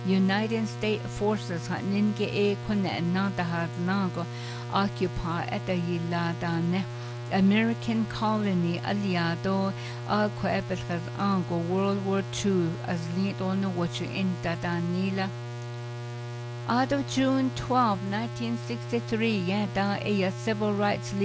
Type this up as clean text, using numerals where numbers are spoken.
United States forces ninge e kone nada nago occupy at the yiladane American colony aliado al quebecas ango World War II as lit on watch in dadanila. Out of June 12, 1963, yeah, da a civil rights